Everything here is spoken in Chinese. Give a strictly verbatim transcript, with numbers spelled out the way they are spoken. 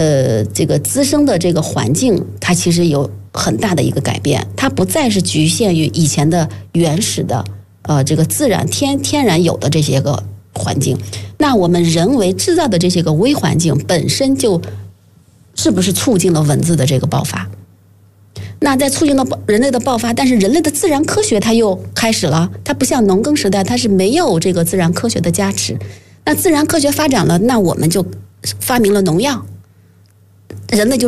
呃这个滋生的这个环境，它其实有很大的一个改变，它不再是局限于以前的原始的呃这个自然天天然有的这些个环境。那我们人为制造的这些个微环境本身就是不是促进了文字的这个爆发？那在促进了人类的爆发，但是人类的自然科学它又开始了，它不像农耕时代，它是没有这个自然科学的加持。那自然科学发展了，那我们就发明了农药，人类就